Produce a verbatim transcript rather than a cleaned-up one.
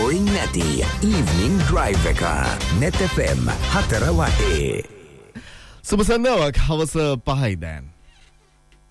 බොරින් නැති evening drive එක net f m හතර වටේ. සුබ සන්ධ්‍යාවක් හවස පහයි දැන්.